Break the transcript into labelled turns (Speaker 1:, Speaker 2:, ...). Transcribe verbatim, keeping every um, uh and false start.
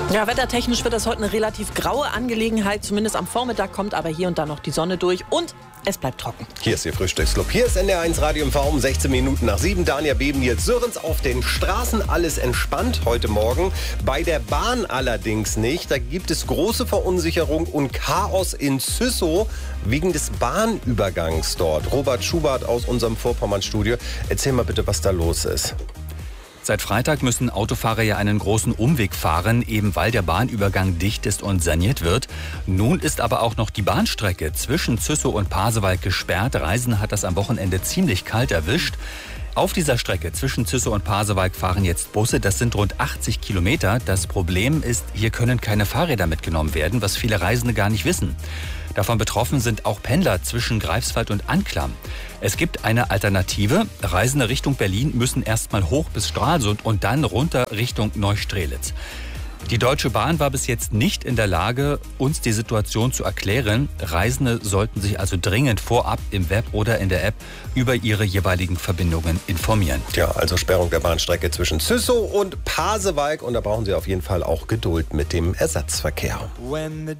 Speaker 1: Ja, wettertechnisch wird das heute eine relativ graue Angelegenheit. Zumindest am Vormittag kommt aber hier und da noch die Sonne durch und es bleibt trocken.
Speaker 2: Hier ist Ihr Frühstücksclub. Hier ist N D R eins Radio M V um sechzehn Minuten nach sieben. Daniel Beben, Nils Sörens auf den Straßen. Alles entspannt heute Morgen. Bei der Bahn allerdings nicht. Da gibt es große Verunsicherung und Chaos in Züssow wegen des Bahnübergangs dort. Robert Schubert aus unserem Vorpommern-Studio. Erzähl mal bitte, was da los ist.
Speaker 3: Seit Freitag müssen Autofahrer ja einen großen Umweg fahren, eben weil der Bahnübergang dicht ist und saniert wird. Nun ist aber auch noch die Bahnstrecke zwischen Züssow und Pasewalk gesperrt. Reisende hat das am Wochenende ziemlich kalt erwischt. Auf dieser Strecke zwischen Züssow und Pasewalk fahren jetzt Busse. Das sind rund achtzig Kilometer. Das Problem ist, hier können keine Fahrräder mitgenommen werden, was viele Reisende gar nicht wissen. Davon betroffen sind auch Pendler zwischen Greifswald und Anklam. Es gibt eine Alternative. Reisende Richtung Berlin müssen erstmal hoch bis Stralsund und dann runter Richtung Neustrelitz. Die Deutsche Bahn war bis jetzt nicht in der Lage, uns die Situation zu erklären. Reisende sollten sich also dringend vorab im Web oder in der App über ihre jeweiligen Verbindungen informieren.
Speaker 2: Ja, also Sperrung der Bahnstrecke zwischen Züssow und Pasewalk. Und da brauchen Sie auf jeden Fall auch Geduld mit dem Ersatzverkehr.